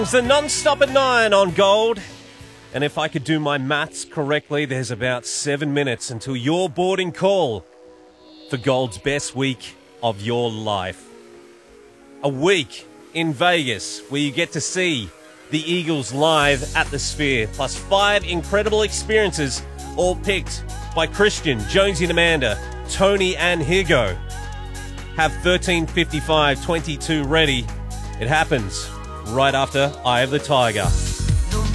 It's the non-stop at 9 on Gold. And if I could do my maths correctly, there's about 7 minutes until your boarding call for Gold's best week of your life. A week in Vegas where you get to see the Eagles live at the Sphere, plus 5 incredible experiences, all picked by Christian, Jonesy and Amanda, Tony and Higo. Have 13:55:22 ready. It happens right after Eye of the Tiger.